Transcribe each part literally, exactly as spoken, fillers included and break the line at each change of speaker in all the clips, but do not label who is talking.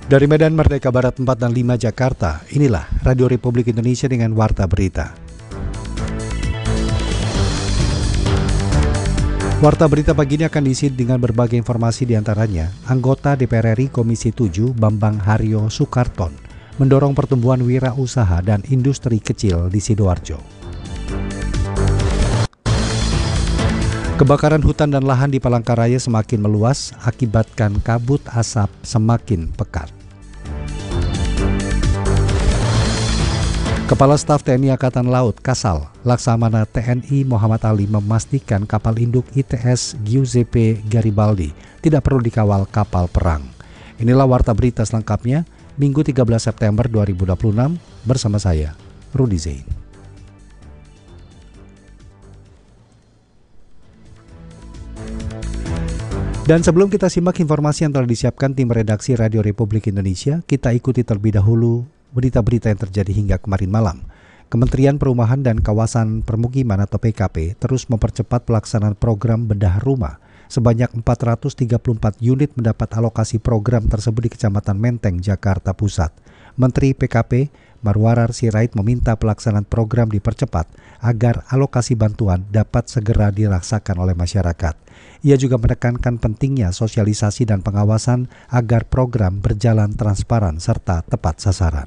Dari Medan Merdeka Barat empat dan lima Jakarta, inilah Radio Republik Indonesia dengan Warta Berita. Warta Berita pagi ini akan diisi dengan berbagai informasi diantaranya. Anggota D P R R I Komisi tujuh Bambang Haryo Soekarton mendorong pertumbuhan wirausaha dan industri kecil di Sidoarjo. Kebakaran hutan dan lahan di Palangkaraya semakin meluas akibatkan kabut asap semakin pekat. Kepala Staf T N I Angkatan Laut Kasal Laksamana T N I Muhammad Ali memastikan kapal induk I T S Giuseppe Garibaldi tidak perlu dikawal kapal perang. Inilah Warta Berita selengkapnya Minggu tiga belas September dua ribu dua puluh enam bersama saya, Rudi Zain. Dan sebelum kita simak informasi yang telah disiapkan tim redaksi Radio Republik Indonesia, kita ikuti terlebih dahulu berita-berita yang terjadi hingga kemarin malam. Kementerian Perumahan dan Kawasan Permukiman atau P K P terus mempercepat pelaksanaan program bedah rumah. Sebanyak empat ratus tiga puluh empat unit mendapat alokasi program tersebut di Kecamatan Menteng, Jakarta Pusat. Menteri P K P Marwarar Sirait meminta pelaksanaan program dipercepat agar alokasi bantuan dapat segera dirasakan oleh masyarakat. Ia juga menekankan pentingnya sosialisasi dan pengawasan agar program berjalan transparan serta tepat sasaran.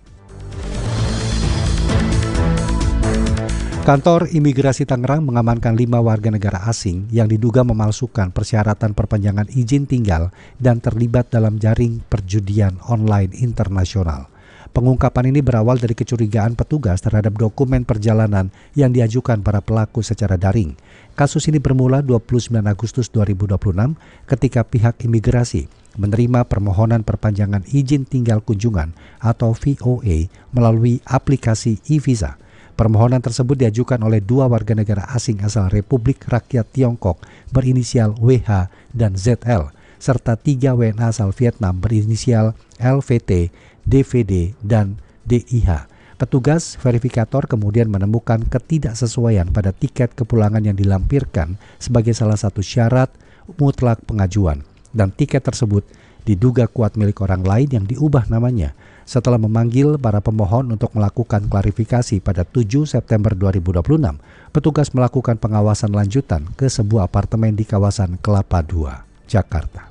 Kantor Imigrasi Tangerang mengamankan lima warga negara asing yang diduga memalsukan persyaratan perpanjangan izin tinggal dan terlibat dalam jaring perjudian online internasional. Pengungkapan ini berawal dari kecurigaan petugas terhadap dokumen perjalanan yang diajukan para pelaku secara daring. Kasus ini bermula dua puluh sembilan Agustus dua ribu dua puluh enam ketika pihak imigrasi menerima permohonan perpanjangan izin tinggal kunjungan atau V O A melalui aplikasi e-visa. Permohonan tersebut diajukan oleh dua warga negara asing asal Republik Rakyat Tiongkok berinisial W H dan Z L, serta tiga W N A asal Vietnam berinisial L V T, D V D, dan D I H. Petugas verifikator kemudian menemukan ketidaksesuaian pada tiket kepulangan yang dilampirkan sebagai salah satu syarat mutlak pengajuan, dan tiket tersebut diduga kuat milik orang lain yang diubah namanya. Setelah memanggil para pemohon untuk melakukan klarifikasi pada tujuh September dua ribu dua puluh enam, petugas melakukan pengawasan lanjutan ke sebuah apartemen di kawasan Kelapa dua, Jakarta.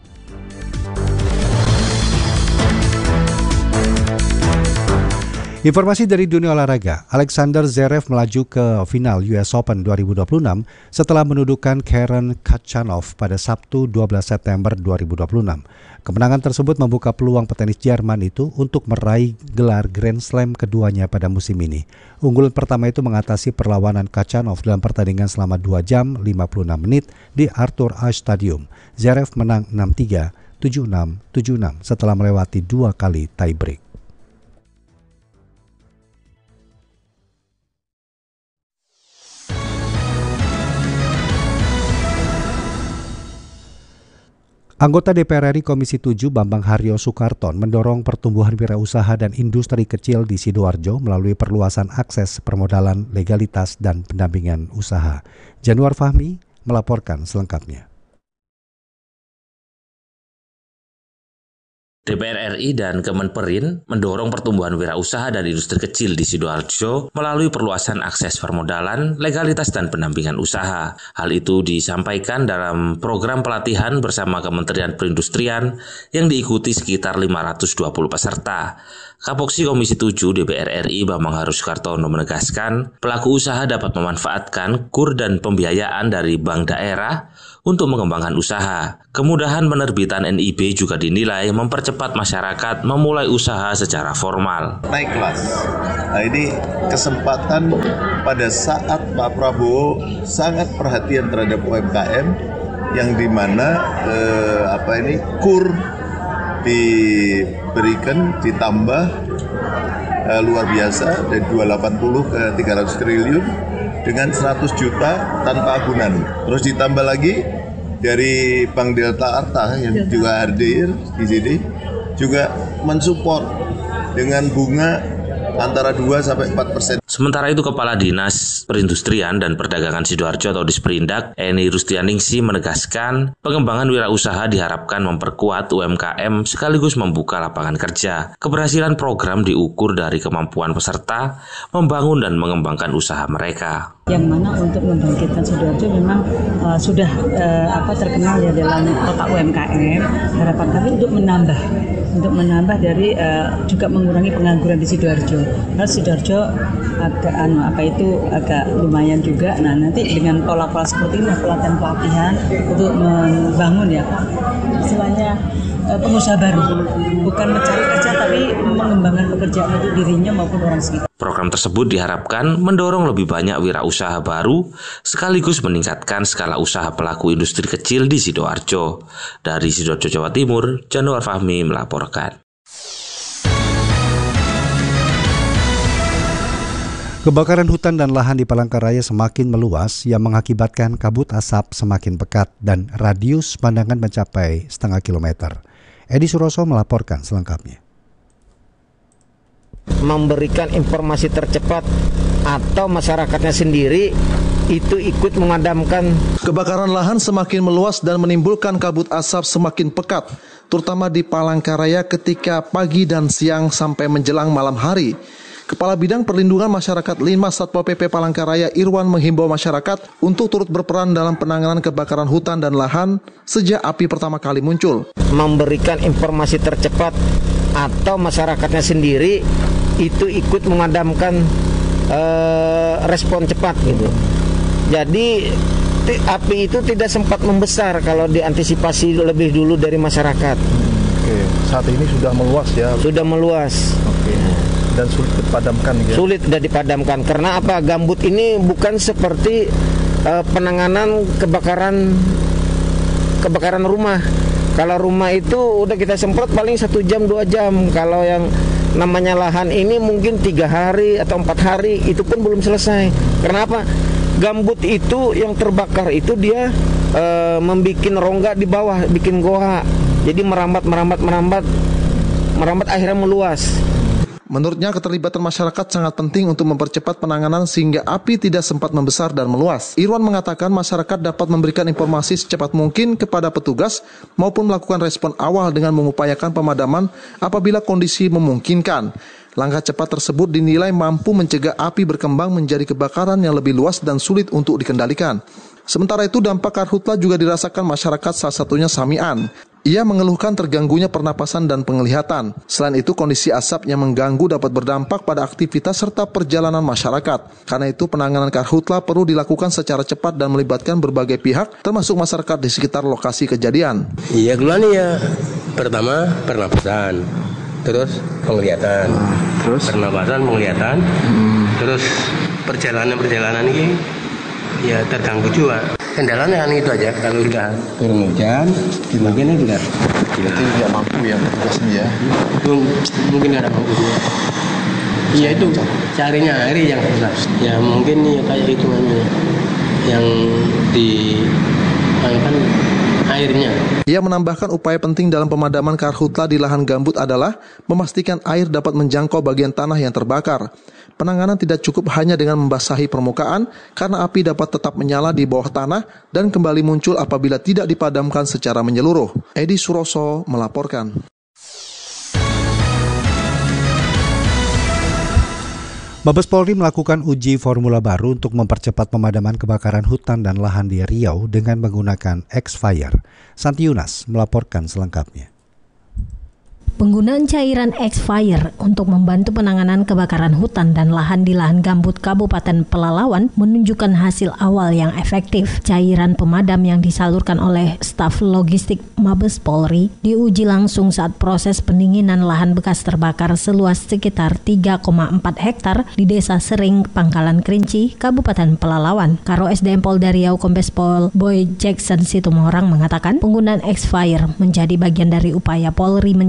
Informasi dari dunia olahraga, Alexander Zverev melaju ke final U S Open dua ribu dua puluh enam setelah menundukkan Karen Khachanov pada Sabtu dua belas September dua ribu dua puluh enam. Kemenangan tersebut membuka peluang petenis Jerman itu untuk meraih gelar Grand Slam keduanya pada musim ini. Unggulan pertama itu mengatasi perlawanan Khachanov dalam pertandingan selama dua jam lima puluh enam menit di Arthur Ashe Stadium. Zverev menang enam tiga, tujuh enam, tujuh enam setelah melewati dua kali tiebreak. Anggota D P R R I Komisi tujuh Bambang Haryo Soekarton mendorong pertumbuhan wirausaha dan industri kecil di Sidoarjo melalui perluasan akses permodalan, legalitas, dan pendampingan usaha. Januar Fahmi melaporkan selengkapnya.
D P R R I dan Kemenperin mendorong pertumbuhan wirausaha dan industri kecil di Sidoarjo melalui perluasan akses permodalan, legalitas, dan pendampingan usaha. Hal itu disampaikan dalam program pelatihan bersama Kementerian Perindustrian yang diikuti sekitar lima ratus dua puluh peserta. Kapoksi Komisi tujuh D P R R I Bambang Haryo Soekarton menegaskan, pelaku usaha dapat memanfaatkan kur dan pembiayaan dari bank daerah untuk mengembangkan usaha. Kemudahan penerbitan N I B juga dinilai mempercepat masyarakat memulai usaha secara formal.
Naik kelas. Nah, ini kesempatan pada saat Pak Prabowo sangat perhatian terhadap U M K M yang dimana eh, apa ini kur diberikan ditambah eh, luar biasa dari dua ratus delapan puluh ke tiga ratus triliun dengan seratus juta tanpa agunan. Terus ditambah lagi dari Bank Delta Arta yang juga hadir di sini juga mensupport dengan bunga antara dua sampai empat persen.
Sementara itu, Kepala Dinas Perindustrian dan Perdagangan Sidoarjo atau Disperindak, Eni Rustianingsi menegaskan pengembangan wirausaha diharapkan memperkuat U M K M sekaligus membuka lapangan kerja. Keberhasilan program diukur dari kemampuan peserta membangun dan mengembangkan usaha mereka.
Yang mana untuk membangkitkan Sidoarjo memang uh, sudah uh, apa terkenal ya dalam kota U M K M. Harapan kami untuk menambah, untuk menambah dari uh, juga mengurangi pengangguran di Sidoarjo. Karena Sidoarjo agak anu apa itu agak lumayan juga. Nah nanti dengan pola-pola seperti ini pelatihan pelatihan untuk membangun ya istilahnya uh, pengusaha baru, bukan mencari kerja tapi mengembangkan pekerjaan untuk dirinya maupun orang sekitar.
Program tersebut diharapkan mendorong lebih banyak wirausaha baru sekaligus meningkatkan skala usaha pelaku industri kecil di Sidoarjo. Dari Sidoarjo, Jawa Timur, Januar Fahmi melaporkan.
Kebakaran hutan dan lahan di Palangkaraya semakin meluas yang mengakibatkan kabut asap semakin pekat dan radius pandangan mencapai setengah kilometer. Edi Suroso melaporkan selengkapnya.
Memberikan informasi tercepat atau masyarakatnya sendiri itu ikut memadamkan.
Kebakaran lahan semakin meluas dan menimbulkan kabut asap semakin pekat, terutama di Palangkaraya ketika pagi dan siang sampai menjelang malam hari. Kepala Bidang Perlindungan Masyarakat Linmas Satpol P P Palangkaraya Irwan menghimbau masyarakat untuk turut berperan dalam penanganan kebakaran hutan dan lahan sejak api pertama kali muncul.
Memberikan informasi tercepat atau masyarakatnya sendiri itu ikut memadamkan eh, respon cepat gitu. Jadi t- api itu tidak sempat membesar kalau diantisipasi lebih dulu dari masyarakat.
Oke, saat ini sudah meluas ya.
Sudah meluas.
Oke. Dan sulit dipadamkan ya.
Sulit sudah dipadamkan karena apa? Gambut ini bukan seperti uh, penanganan kebakaran kebakaran rumah. Kalau rumah itu udah kita semprot paling satu jam dua jam. Kalau yang namanya lahan ini mungkin tiga hari atau empat hari itu pun belum selesai. Kenapa? Gambut itu yang terbakar itu dia uh, membikin rongga di bawah, bikin goa. Jadi merambat merambat merambat merambat akhirnya meluas.
Menurutnya keterlibatan masyarakat sangat penting untuk mempercepat penanganan sehingga api tidak sempat membesar dan meluas. Irwan mengatakan masyarakat dapat memberikan informasi secepat mungkin kepada petugas maupun melakukan respon awal dengan mengupayakan pemadaman apabila kondisi memungkinkan. Langkah cepat tersebut dinilai mampu mencegah api berkembang menjadi kebakaran yang lebih luas dan sulit untuk dikendalikan. Sementara itu dampak karhutla juga dirasakan masyarakat, salah satunya Samian. Ia mengeluhkan terganggunya pernapasan dan penglihatan. Selain itu, kondisi asap yang mengganggu dapat berdampak pada aktivitas serta perjalanan masyarakat. Karena itu, penanganan karhutla perlu dilakukan secara cepat dan melibatkan berbagai pihak, termasuk masyarakat di sekitar lokasi kejadian.
Iya, keluhan ya. Pertama, pernapasan. Terus penglihatan. Terus pernapasan, penglihatan. Hmm. Terus perjalanan-perjalanan ini ya terganggu juga. Kendalanya kan itu aja, kalau sudah turun hujan, mungkin itu sudah. Berarti tidak mampu ya petugasnya ya? Mungkin nggak ada mampu juga. Iya itu, carinya air yang susah. Ya mungkin ya kayak itu yang di kan airnya.
Ia menambahkan upaya penting dalam pemadaman karhutla di lahan gambut adalah memastikan air dapat menjangkau bagian tanah yang terbakar. Penanganan tidak cukup hanya dengan membasahi permukaan karena api dapat tetap menyala di bawah tanah dan kembali muncul apabila tidak dipadamkan secara menyeluruh. Edi Suroso melaporkan.
Mabes Polri melakukan uji formula baru untuk mempercepat pemadaman kebakaran hutan dan lahan di Riau dengan menggunakan X-Fire. Santi Yunas melaporkan selengkapnya.
Penggunaan cairan X-Fire untuk membantu penanganan kebakaran hutan dan lahan di lahan gambut Kabupaten Pelalawan menunjukkan hasil awal yang efektif. Cairan pemadam yang disalurkan oleh staf logistik Mabes Polri diuji langsung saat proses pendinginan lahan bekas terbakar seluas sekitar tiga koma empat hektar di Desa Sering, Pangkalan Kerinci, Kabupaten Pelalawan. Karo S D M Polda Riau Kombes Pol Boy Jackson Situmorang mengatakan penggunaan X-Fire menjadi bagian dari upaya Polri mencari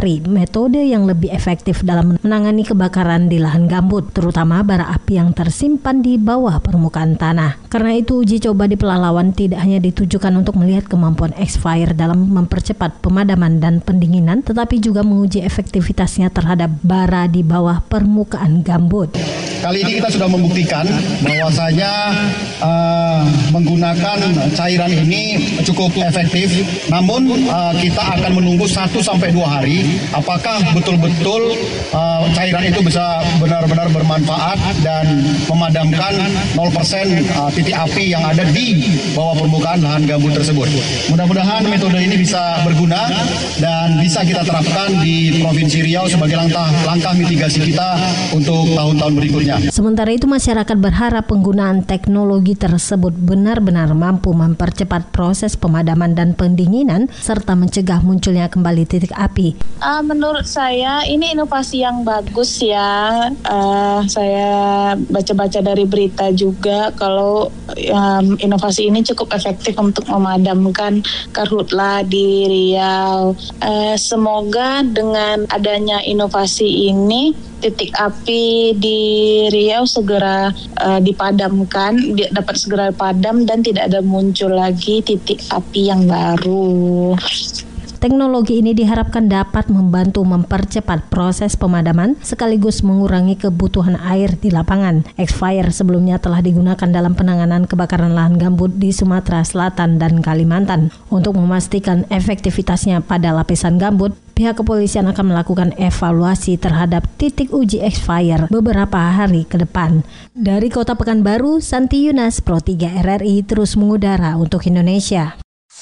mencari metode yang lebih efektif dalam menangani kebakaran di lahan gambut, terutama bara api yang tersimpan di bawah permukaan tanah. Karena itu, uji coba di Pelalawan tidak hanya ditujukan untuk melihat kemampuan X-Fire dalam mempercepat pemadaman dan pendinginan, tetapi juga menguji efektivitasnya terhadap bara di bawah permukaan gambut.
Kali ini kita sudah membuktikan bahwasanya uh, menggunakan cairan ini cukup efektif. Namun uh, kita akan menunggu satu sampai dua hari apakah betul-betul uh, cairan itu bisa benar-benar bermanfaat dan memadamkan nol persen uh, titik api yang ada di bawah permukaan lahan gambut tersebut. Mudah-mudahan metode ini bisa berguna dan bisa kita terapkan di Provinsi Riau sebagai langkah langkah mitigasi kita untuk tahun-tahun berikutnya.
Sementara itu, masyarakat berharap penggunaan teknologi tersebut benar-benar mampu mempercepat proses pemadaman dan pendinginan serta mencegah munculnya kembali titik api.
Uh, menurut saya ini inovasi yang bagus ya. Uh, saya baca-baca dari berita juga kalau um, inovasi ini cukup efektif untuk memadamkan karhutla di Riau. Uh, semoga dengan adanya inovasi ini titik api di Riau segera uh, dipadamkan, dapat segera padam dan tidak ada muncul lagi titik api yang baru.
Teknologi ini diharapkan dapat membantu mempercepat proses pemadaman sekaligus mengurangi kebutuhan air di lapangan. X-Fire sebelumnya telah digunakan dalam penanganan kebakaran lahan gambut di Sumatera Selatan dan Kalimantan. Untuk memastikan efektivitasnya pada lapisan gambut, pihak kepolisian akan melakukan evaluasi terhadap titik uji X-Fire beberapa hari ke depan. Dari Kota Pekanbaru, Santi Yunas, Pro tiga R R I terus mengudara untuk Indonesia.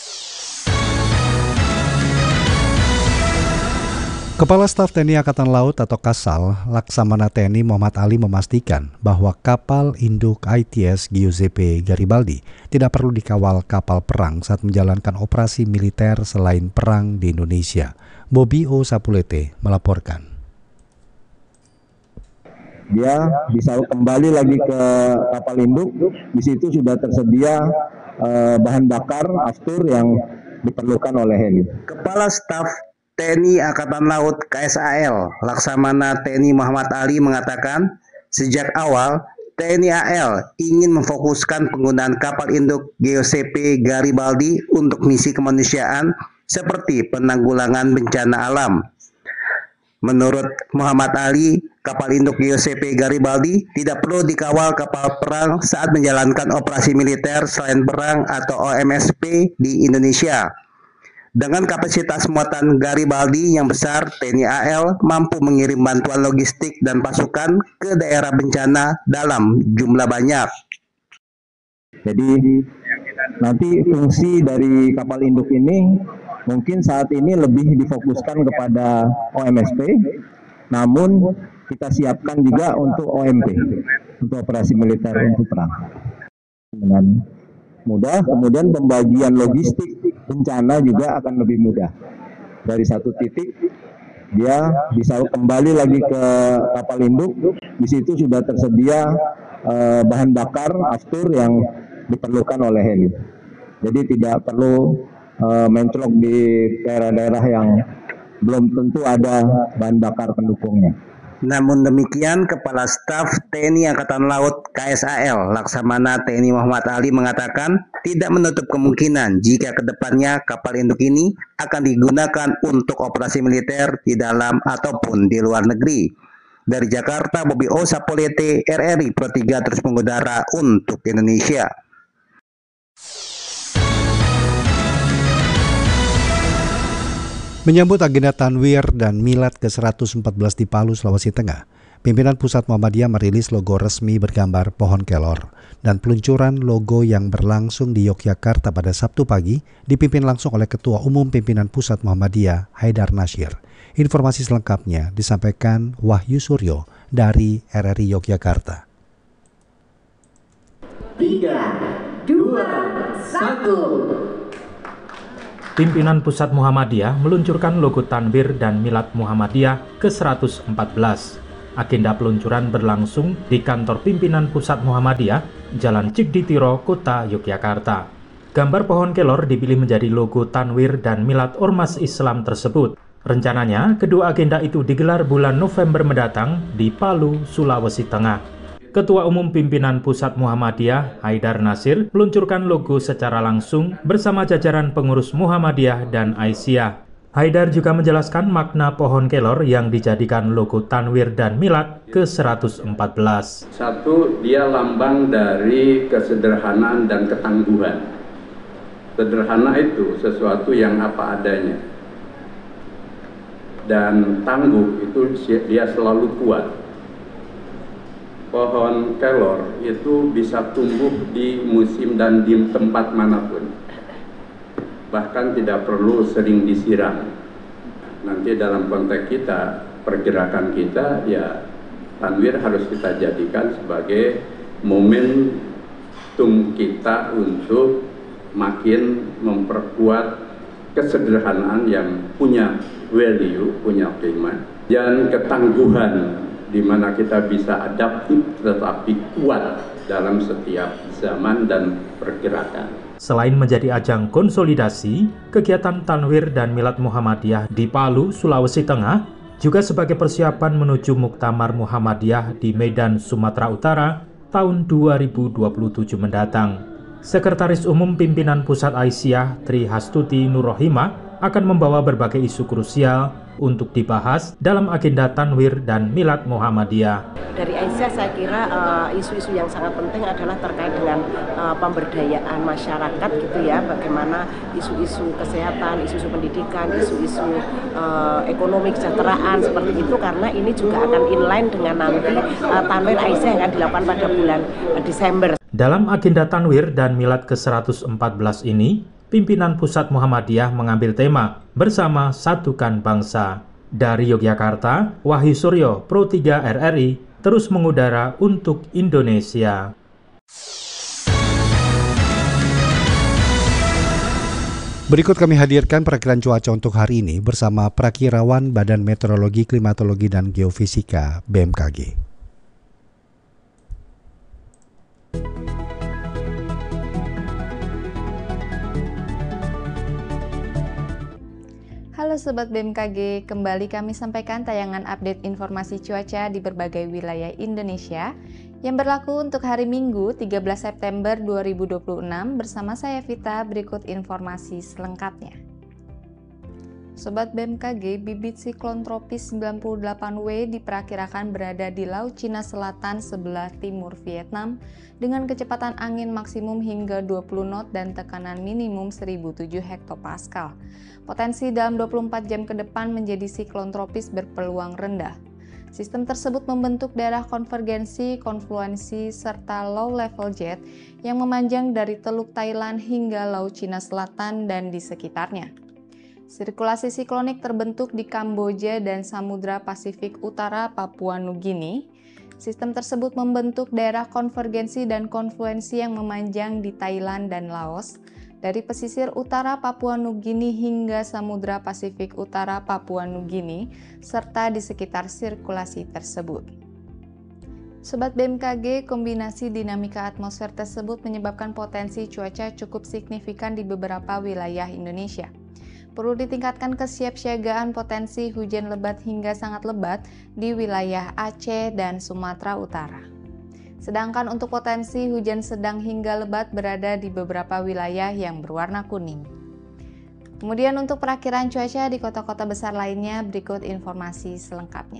Kepala Staf T N I Angkatan Laut atau Kasal, Laksamana T N I Muhammad Ali memastikan bahwa kapal induk I T S Giuseppe Garibaldi tidak perlu dikawal kapal perang saat menjalankan operasi militer selain perang di Indonesia. Bobby O. Sapulete melaporkan.
Dia bisa kembali lagi ke kapal induk, di situ sudah tersedia eh, bahan bakar aftur yang diperlukan oleh heli.
Kepala Staf T N I Angkatan Laut K S A L Laksamana T N I Muhammad Ali mengatakan sejak awal T N I A L ingin memfokuskan penggunaan kapal induk Giuseppe Garibaldi untuk misi kemanusiaan seperti penanggulangan bencana alam. Menurut Muhammad Ali, kapal induk Giuseppe Garibaldi tidak perlu dikawal kapal perang saat menjalankan operasi militer selain perang atau O M S P di Indonesia. Dengan kapasitas muatan Garibaldi yang besar, T N I A L mampu mengirim bantuan logistik dan pasukan ke daerah bencana dalam jumlah banyak.
Jadi nanti fungsi dari kapal induk ini mungkin saat ini lebih difokuskan kepada O M S P, namun kita siapkan juga untuk O M P, untuk operasi militer untuk perang. Dengan mudah, kemudian pembagian logistik bencana juga akan lebih mudah. Dari satu titik dia bisa kembali lagi ke kapal induk, di situ sudah tersedia eh, bahan bakar aftur yang diperlukan oleh heli. Jadi tidak perlu eh, menclok di daerah-daerah yang belum tentu ada bahan bakar pendukungnya.
Namun demikian, Kepala Staf T N I Angkatan Laut K S A L Laksamana T N I Muhammad Ali mengatakan tidak menutup kemungkinan jika kedepannya kapal induk ini akan digunakan untuk operasi militer di dalam ataupun di luar negeri. Dari Jakarta, Bobby O. Sapolete, R R I Pro tiga terus mengudara untuk Indonesia.
Menyambut agenda Tanwir dan Milad ke seratus empat belas di Palu, Sulawesi Tengah, pimpinan Pusat Muhammadiyah merilis logo resmi bergambar pohon kelor dan peluncuran logo yang berlangsung di Yogyakarta pada Sabtu pagi dipimpin langsung oleh Ketua Umum Pimpinan Pusat Muhammadiyah Haidar Nasyir. Informasi selengkapnya disampaikan Wahyu Suryo dari R R I Yogyakarta.
tiga, dua, satu.
Pimpinan Pusat Muhammadiyah meluncurkan logo Tanwir dan Milad Muhammadiyah ke seratus empat belas. Agenda peluncuran berlangsung di kantor pimpinan Pusat Muhammadiyah, Jalan Cikditiro, Kota Yogyakarta. Gambar pohon kelor dipilih menjadi logo Tanwir dan Milad Ormas Islam tersebut. Rencananya, kedua agenda itu digelar bulan November mendatang di Palu, Sulawesi Tengah. Ketua Umum Pimpinan Pusat Muhammadiyah, Haidar Nasir, meluncurkan logo secara langsung bersama jajaran pengurus Muhammadiyah dan Aisyah. Haidar juga menjelaskan makna pohon kelor yang dijadikan logo Tanwir dan Milad ke seratus empat belas.
Satu, dia lambang dari kesederhanaan dan ketangguhan. Sederhana itu sesuatu yang apa adanya. Dan tangguh itu dia selalu kuat. Pohon kelor itu bisa tumbuh di musim dan di tempat manapun. Bahkan tidak perlu sering disiram. Nanti dalam konteks kita, pergerakan kita, ya Tanwir harus kita jadikan sebagai momentum kita untuk makin memperkuat kesederhanaan yang punya value, punya qimah, dan ketangguhan di mana kita bisa adaptif tetapi kuat dalam setiap zaman dan pergerakan.
Selain menjadi ajang konsolidasi, kegiatan Tanwir dan Milad Muhammadiyah di Palu, Sulawesi Tengah juga sebagai persiapan menuju Muktamar Muhammadiyah di Medan, Sumatera Utara tahun dua ribu dua puluh tujuh mendatang. Sekretaris Umum Pimpinan Pusat Aisyah Tri Hastuti Nurrohimah akan membawa berbagai isu krusial untuk dibahas dalam agenda Tanwir dan Milad Muhammadiyah.
Dari Aisyah saya kira isu-isu uh, yang sangat penting adalah terkait dengan uh, pemberdayaan masyarakat gitu ya, bagaimana isu-isu kesehatan, isu-isu pendidikan, isu-isu uh, ekonomi kesejahteraan seperti itu, karena ini juga akan inline dengan nanti uh, Tanwir Aisyah yang akan dilakukan pada bulan uh, Desember.
Dalam agenda Tanwir dan Milad ke seratus empat belas ini, pimpinan Pusat Muhammadiyah mengambil tema Bersama Satukan Bangsa. Dari Yogyakarta, Wahyu Suryo, Pro tiga R R I, terus mengudara untuk Indonesia.
Berikut kami hadirkan perakiran cuaca untuk hari ini bersama Prakirawan Badan Meteorologi, Klimatologi, dan Geofisika B M K G.
Halo Sobat B M K G, kembali kami sampaikan tayangan update informasi cuaca di berbagai wilayah Indonesia yang berlaku untuk hari Minggu tiga belas September dua ribu dua puluh enam bersama saya Vita. Berikut informasi selengkapnya. Sobat B M K G, bibit siklon tropis sembilan puluh delapan W diperkirakan berada di Laut Cina Selatan sebelah timur Vietnam dengan kecepatan angin maksimum hingga dua puluh knot dan tekanan minimum seribu tujuh hektopascal. Potensi dalam dua puluh empat jam ke depan menjadi siklon tropis berpeluang rendah. Sistem tersebut membentuk daerah konvergensi, konfluensi, serta low level jet yang memanjang dari Teluk Thailand hingga Laut Cina Selatan dan di sekitarnya. Sirkulasi siklonik terbentuk di Kamboja dan Samudra Pasifik Utara Papua Nugini. Sistem tersebut membentuk daerah konvergensi dan konfluensi yang memanjang di Thailand dan Laos, dari pesisir utara Papua Nugini hingga Samudra Pasifik Utara Papua Nugini, serta di sekitar sirkulasi tersebut. Sobat B M K G, kombinasi dinamika atmosfer tersebut menyebabkan potensi cuaca cukup signifikan di beberapa wilayah Indonesia. Perlu ditingkatkan kesiapsiagaan potensi hujan lebat hingga sangat lebat di wilayah Aceh dan Sumatera Utara. Sedangkan untuk potensi hujan sedang hingga lebat berada di beberapa wilayah yang berwarna kuning. Kemudian untuk perakiran cuaca di kota-kota besar lainnya, berikut informasi selengkapnya.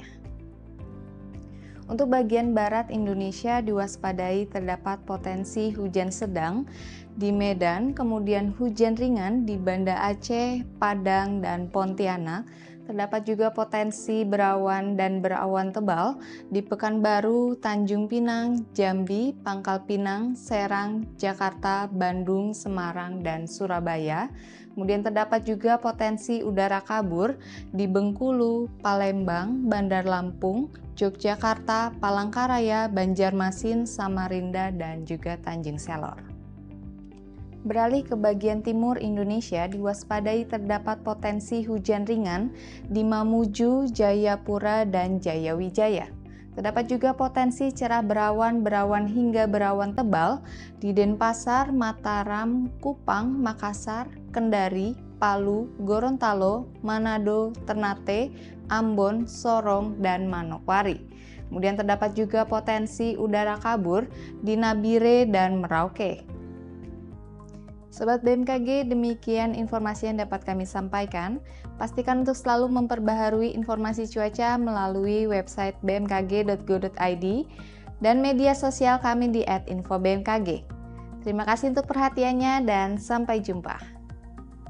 Untuk bagian barat Indonesia diwaspadai terdapat potensi hujan sedang di Medan, kemudian hujan ringan di Banda Aceh, Padang, dan Pontianak. Terdapat juga potensi berawan dan berawan tebal di Pekanbaru, Tanjung Pinang, Jambi, Pangkal Pinang, Serang, Jakarta, Bandung, Semarang, dan Surabaya. Kemudian terdapat juga potensi udara kabur di Bengkulu, Palembang, Bandar Lampung, Yogyakarta, Palangkaraya, Banjarmasin, Samarinda, dan juga Tanjung Selor. Beralih ke bagian timur Indonesia, diwaspadai terdapat potensi hujan ringan di Mamuju, Jayapura, dan Jayawijaya. Terdapat juga potensi cerah berawan, berawan hingga berawan tebal di Denpasar, Mataram, Kupang, Makassar, Kendari, Palu, Gorontalo, Manado, Ternate, Ambon, Sorong, dan Manokwari. Kemudian terdapat juga potensi udara kabur di Nabire dan Merauke. Sobat B M K G, demikian informasi yang dapat kami sampaikan. Pastikan untuk selalu memperbaharui informasi cuaca melalui website b m k g dot go dot i d dan media sosial kami di et info b m k g. Terima kasih untuk perhatiannya dan sampai jumpa.